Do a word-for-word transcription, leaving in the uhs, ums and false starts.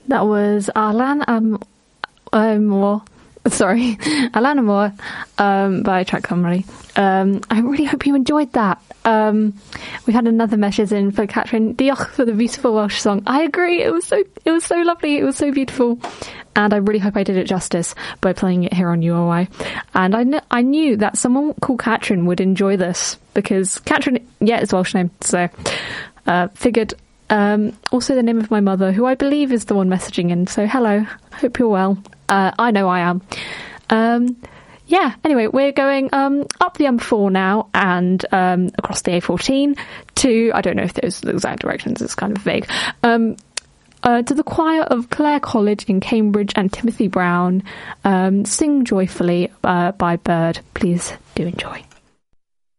That was Alan um, Moore. Sorry, Alan Moore um, by Track Cymru. Um, I really hope you enjoyed that. Um, we had another message in for Catherine. Diolch for the beautiful Welsh song. I agree. It was so it was so lovely. It was so beautiful, and I really hope I did it justice by playing it here on U O I. And I kn- I knew that someone called Catherine would enjoy this because Catherine, yeah, it's a Welsh name, so uh, figured. Um, also the name of my mother, who I believe is the one messaging in. So hello, hope you're well. Uh, I know I am. Um, yeah, anyway, we're going um, up the M four now and um, across the A fourteen to, I don't know if those are the exact directions, it's kind of vague, um, uh, to the choir of Clare College in Cambridge and Timothy Brown, um, Sing Joyfully uh, by Bird. Please do enjoy.